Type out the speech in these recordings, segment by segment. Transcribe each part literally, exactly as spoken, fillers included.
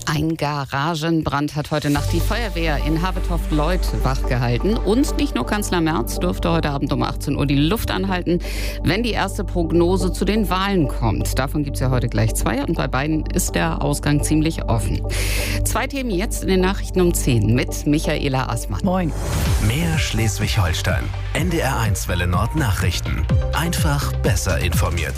Ein Garagenbrand hat heute Nacht die Feuerwehr in Havetoft-Leuth wachgehalten. Und nicht nur Kanzler Merz dürfte heute Abend um achtzehn Uhr die Luft anhalten, wenn die erste Prognose zu den Wahlen kommt. Davon gibt es ja heute gleich zwei und bei beiden ist der Ausgang ziemlich offen. Zwei Themen jetzt in den Nachrichten um zehn mit Michaela Assmann. Moin. Mehr Schleswig-Holstein. N D R eins Welle Nord Nachrichten. Einfach besser informiert.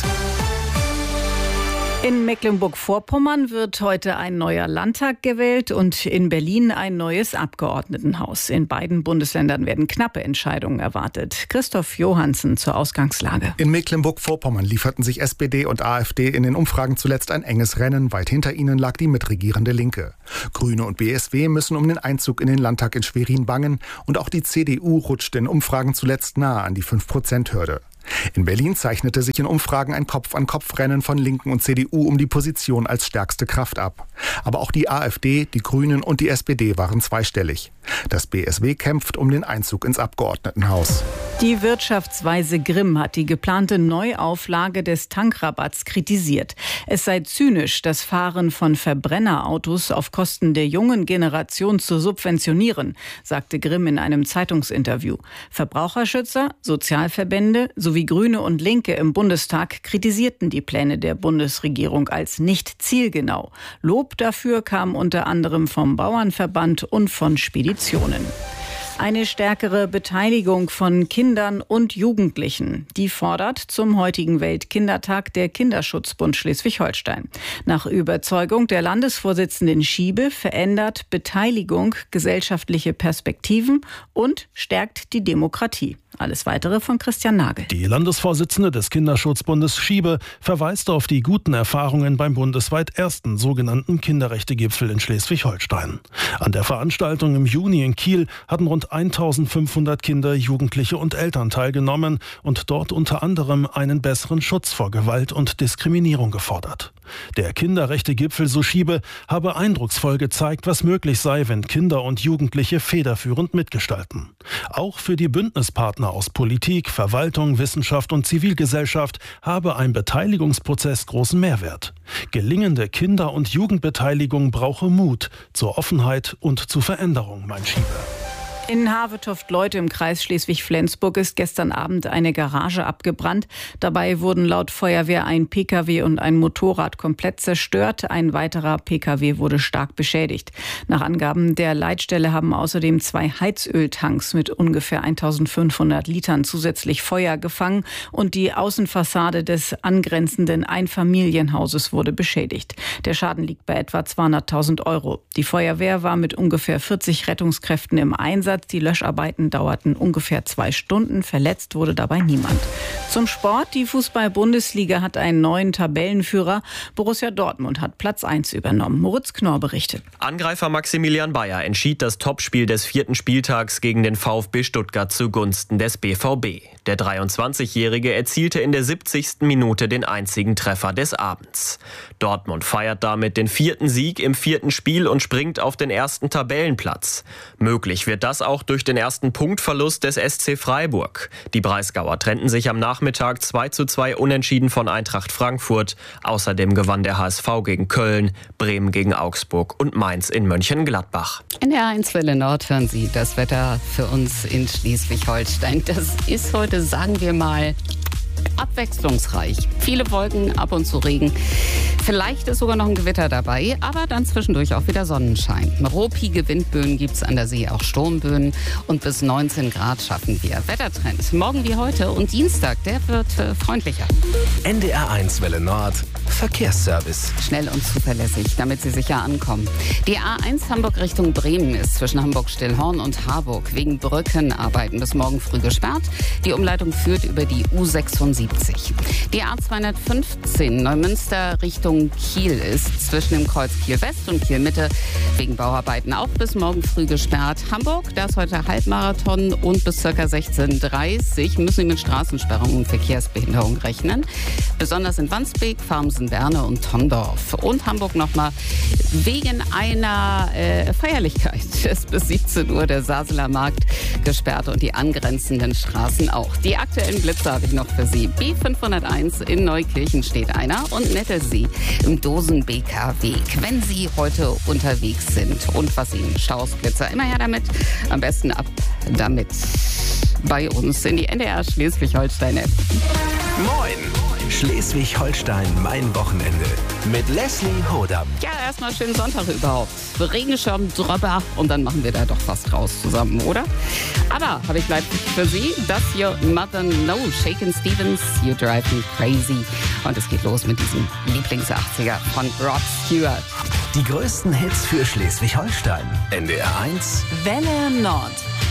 In Mecklenburg-Vorpommern wird heute ein neuer Landtag gewählt und in Berlin ein neues Abgeordnetenhaus. In beiden Bundesländern werden knappe Entscheidungen erwartet. Christoph Johansen zur Ausgangslage. In Mecklenburg-Vorpommern lieferten sich S P D und AfD in den Umfragen zuletzt ein enges Rennen. Weit hinter ihnen lag die mitregierende Linke. Grüne und B S W müssen um den Einzug in den Landtag in Schwerin bangen. Und auch die C D U rutscht in Umfragen zuletzt nahe an die fünf Prozent Hürde. In Berlin zeichnete sich in Umfragen ein Kopf-an-Kopf-Rennen von Linken und C D U um die Position als stärkste Kraft ab. Aber auch die AfD, die Grünen und die S P D waren zweistellig. Das B S W kämpft um den Einzug ins Abgeordnetenhaus. Die Wirtschaftsweise Grimm hat die geplante Neuauflage des Tankrabatts kritisiert. Es sei zynisch, das Fahren von Verbrennerautos auf Kosten der jungen Generation zu subventionieren, sagte Grimm in einem Zeitungsinterview. Verbraucherschützer, Sozialverbände sowie Grüne und Linke im Bundestag kritisierten die Pläne der Bundesregierung als nicht zielgenau. Lob dafür kam unter anderem vom Bauernverband und von Speditionen. Eine stärkere Beteiligung von Kindern und Jugendlichen. Die fordert zum heutigen Weltkindertag der Kinderschutzbund Schleswig-Holstein. Nach Überzeugung der Landesvorsitzenden Schiebe verändert Beteiligung gesellschaftliche Perspektiven und stärkt die Demokratie. Alles Weitere von Christian Nagel. Die Landesvorsitzende des Kinderschutzbundes Schiebe verweist auf die guten Erfahrungen beim bundesweit ersten sogenannten Kinderrechtegipfel in Schleswig-Holstein. An der Veranstaltung im Juni in Kiel hatten rund eintausendfünfhundert Kinder, Jugendliche und Eltern teilgenommen und dort unter anderem einen besseren Schutz vor Gewalt und Diskriminierung gefordert. Der Kinderrechtegipfel, so Schiebe, habe eindrucksvoll gezeigt, was möglich sei, wenn Kinder und Jugendliche federführend mitgestalten. Auch für die Bündnispartner aus Politik, Verwaltung, Wissenschaft und Zivilgesellschaft habe ein Beteiligungsprozess großen Mehrwert. Gelingende Kinder- und Jugendbeteiligung brauche Mut zur Offenheit und zu Veränderung, meint Schiebe. In Havetoft-Leuth im Kreis Schleswig-Flensburg ist gestern Abend eine Garage abgebrannt. Dabei wurden laut Feuerwehr ein Pkw und ein Motorrad komplett zerstört. Ein weiterer Pkw wurde stark beschädigt. Nach Angaben der Leitstelle haben außerdem zwei Heizöltanks mit ungefähr eintausendfünfhundert Litern zusätzlich Feuer gefangen und die Außenfassade des angrenzenden Einfamilienhauses wurde beschädigt. Der Schaden liegt bei etwa zweihunderttausend Euro. Die Feuerwehr war mit ungefähr vierzig Rettungskräften im Einsatz. Die Löscharbeiten dauerten ungefähr zwei Stunden. Verletzt wurde dabei niemand. Zum Sport. Die Fußball-Bundesliga hat einen neuen Tabellenführer. Borussia Dortmund hat Platz eins übernommen. Moritz Knorr berichtet. Angreifer Maximilian Bayer entschied das Topspiel des vierten Spieltags gegen den VfB Stuttgart zugunsten des B V B. Der dreiundzwanzigjährige erzielte in der siebzigsten Minute den einzigen Treffer des Abends. Dortmund feiert damit den vierten Sieg im vierten Spiel und springt auf den ersten Tabellenplatz. Möglich wird das auch durch den ersten Punktverlust des S C Freiburg. Die Breisgauer trennten sich am Nachmittag zwei zu zwei unentschieden von Eintracht Frankfurt. Außerdem gewann der H S V gegen Köln, Bremen gegen Augsburg und Mainz in Mönchengladbach. In der eins Welle Nord hören Sie das Wetter für uns in Schleswig-Holstein. Das ist heute, sagen wir mal, abwechslungsreich. Viele Wolken, ab und zu Regen. Vielleicht ist sogar noch ein Gewitter dabei, aber dann zwischendurch auch wieder Sonnenschein. Ruppige Windböen gibt es an der See, auch Sturmböen. Und bis neunzehn Grad schaffen wir. Wettertrend morgen wie heute und Dienstag, der wird äh, freundlicher. N D R eins Welle Nord Verkehrsservice. Schnell und zuverlässig, damit Sie sicher ankommen. Die A eins Hamburg Richtung Bremen ist zwischen Hamburg-Stillhorn und Harburg wegen Brückenarbeiten bis morgen früh gesperrt. Die Umleitung führt über die U sechsundsiebzig. Die A zweihundertfünfzehn Neumünster Richtung Kiel ist zwischen dem Kreuz Kiel West und Kiel Mitte wegen Bauarbeiten auch bis morgen früh gesperrt. Hamburg, da ist heute Halbmarathon und bis ca. sechzehn Uhr dreißig müssen Sie mit Straßensperrungen und Verkehrsbehinderung rechnen. Besonders in Wandsbek, Farmsee München, Werne und Tondorf. Und Hamburg nochmal wegen einer äh, Feierlichkeit. Es ist bis siebzehn Uhr der Saseler Markt gesperrt und die angrenzenden Straßen auch. Die aktuellen Blitze habe ich noch für Sie. B fünfhunderteins in Neukirchen steht einer und Nettelsee im Dosen-B K-Weg. Wenn Sie heute unterwegs sind und was Ihnen Stausblitzer, immer her damit. Am besten ab damit bei uns in die N D R Schleswig-Holstein-App. Moin! Schleswig-Holstein, mein Wochenende. Mit Leslie Hodam. Ja, erstmal schönen Sonntag überhaupt. Regenschirm, Dröpper und dann machen wir da doch was draus zusammen, oder? Aber habe ich gleich für Sie das hier Mother No, Shakin' Stevens, You Drive Me Crazy. Und es geht los mit diesem Lieblings-achtziger von Rod Stewart. Die größten Hits für Schleswig-Holstein. N D R eins. Welle Nord.